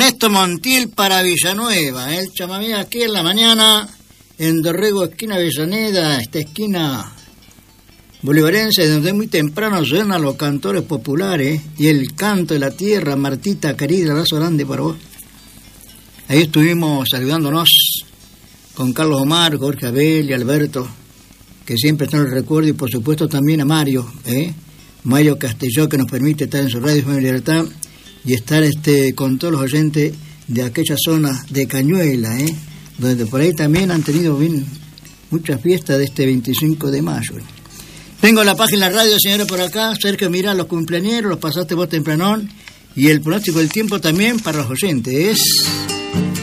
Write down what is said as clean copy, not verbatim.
Ernesto Montiel para Villanueva, el chamamé aquí en la mañana, en Dorrego, esquina Avellaneda, esta esquina bolivarense, donde muy temprano suenan los cantores populares y el canto de la tierra. Martita querida, abrazo grande para vos. Ahí estuvimos saludándonos con Carlos Omar, Jorge Abel y Alberto, que siempre están en el recuerdo, y por supuesto también a Mario, Mario Castelló, que nos permite estar en su radio Familia Libertad y estar con todos los oyentes de aquella zona de Cañuela, donde por ahí también han tenido bien muchas fiestas de este 25 de mayo. Tengo la página de radio, señores, por acá. Sergio, mira, los cumpleañeros, los pasaste vos tempranón. Y el pronóstico del tiempo también para los oyentes. Es